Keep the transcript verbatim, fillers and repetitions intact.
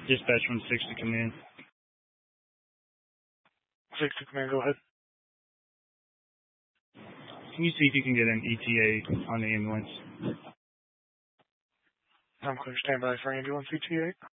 Dispatch one six to come in. six to command, go ahead. Can you see if you can get an E T A on the ambulance? I'm clear. Stand by for ambulance E T A.